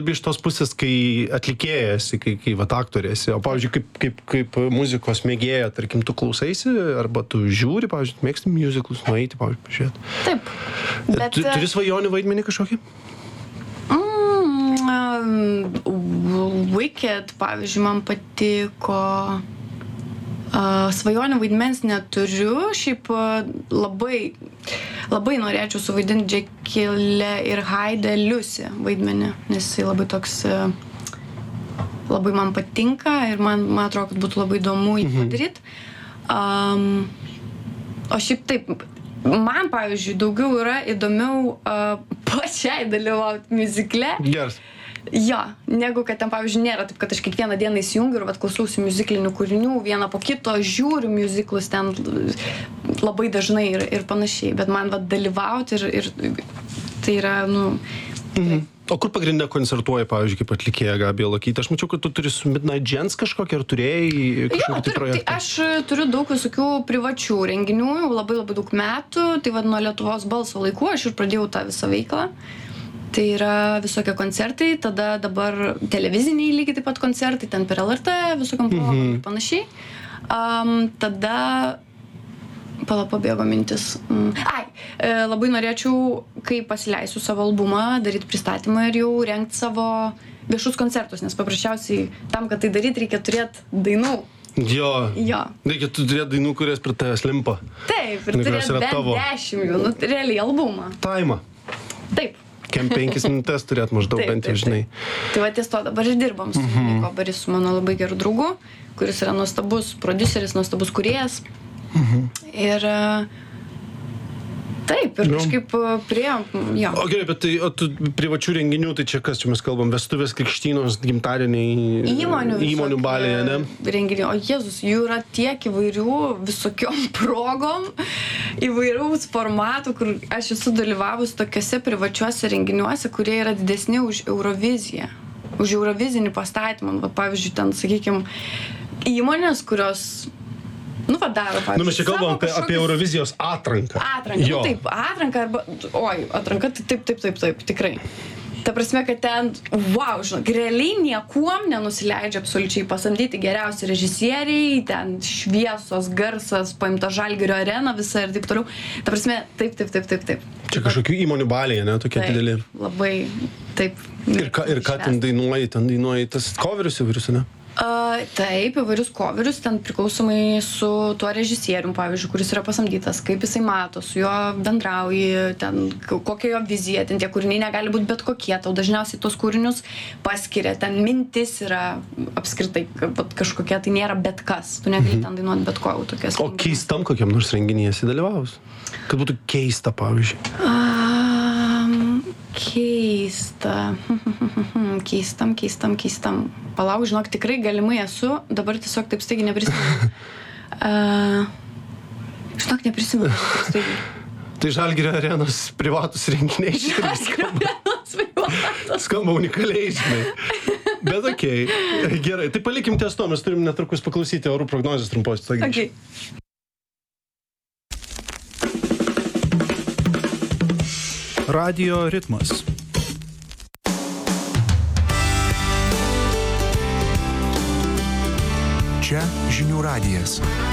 Iš tos pusės, kai atlikėjas, kai vat aktorės, o pavyzdžiui, kaip muzikos mėgėja, tarkim, tu klausaisi, arba tu žiūri, pavyzdžiui, mėgsti musicalus, nueiti, pavyzdžiui, pažiūrėti. Taip. Bet... Turi svajonių vaidmenį kažkokį? Wicked, pavyzdžiui, man patiko. Svajonių vaidmens neturiu, šiaip labai norėčiau suvaidinti Jekyllę ir Hyde Lucy vaidmenį, nes jisai labai toks, labai man patinka ir man atrodo, kad būtų labai įdomu jį padaryti. O šiaip taip, man, pavyzdžiui, daugiau yra įdomiau pačiai dalyvauti miuzikle. Geras. Jo, negu kad ten, pavyzdžiui, nėra taip, kad aš kiekvieną dieną įsijungiu ir klausausi miuziklinių kūrinių, vieną po kito, žiūriu miuziklus ten labai dažnai ir panašiai, bet man dalyvauti ir tai yra, O kur pagrindinė koncertuoja, pavyzdžiui, kaip atlikėja Gabija Luokytė? Aš mačiau, kad tu turi su Midnight Gents kažkokį, ar turėjai kažkokį tai projektą? Tai aš turiu daug visokių privačių renginių, labai daug metų, tai nuo Lietuvos balso laikų aš ir pradėjau tą visą veiklą. Tai yra visokie koncertai, tada dabar televiziniai lygiai taip pat koncertai, ten per LRT, visokiam progom ir panašiai. Tada, pabėgo mintis. Labai norėčiau, kai pasileisiu savo albumą, daryti pristatymą ir jau rengti savo viešus koncertus, nes paprasčiausiai tam, kad tai daryti, reikia turėti dainų. Jo. Reikia turėti dainų, kurias prie tavęs limpa. Taip, ir turėti bent 10 jų, realiai albumą. Taimą. Taip. Kem 5 minutės turėt maždaug bent jau, žinai. Tai ties to dabar ir dirbam su Niko Barisu, mano labai gerų draugų, kuris yra nuostabus prodiuseris, nuostabus kūrėjas. Ir taip, ir kažkaip priėjom, jo. O gerai, bet tu privačių renginių, tai čia kas čia mes kalbam, vestuvės, krikštynos, gimtadieniai, įmonių balėje, ne? Renginių, o Jėzus, jų yra tiek įvairių, visokiom progom, įvairiaus formatų, kur aš esu dalyvavus tokiuose privačiuose renginiuose, kurie yra didesni už Euroviziją, už Eurovizinį pastatymą. Pavyzdžiui, ten, sakykime, įmonės, kurios daro, pavyzdžiui. Mes čia kalbam apie Eurovizijos atranką. Atranką, taip, atranką arba, atranka, taip, tikrai. Ta prasme, kad ten, žinok, realiai niekuom nenusileidžia absoliučiai pasamdyti geriausi režisieriai, ten šviesos, garsas, paimta Žalgirio arena visa ir taip toliau. Ta prasme, taip. Čia kažkokių įmonių balėje, ne, tokie dideli. Labai, taip. Ir ką ten dainuoji, tas coverius įvairius, ne? Taip, įvairius coverius, ten priklausomai su tuo režisierium, pavyzdžiui, kuris yra pasamdytas, kaip jisai mato, su juo bendrauji, ten kokia jo vizija, ten tie kūriniai negali būti bet kokie, tau dažniausiai tos kūrinius paskiria, ten mintis yra apskritai kažkokia, tai nėra bet kas, tu negali ten dainuoti bet ko, tokias. O keistam kokiam nors renginyje esi dalyvavus? Kad būtų keista, pavyzdžiui. Keistam. Palauk, žinok, tikrai galimai esu, dabar tiesiog taip staigiai neprisimenu. Žinok, neprisimenu. Tai Žalgirio arenos privatus renginiai, skamba unikaliai, žinai. Bet okei, gerai, tai palikim ties to, mes turim netrukus paklausyti orų prognozės trumpos. Okay. Radio ritmas. Čia Žinių radijas.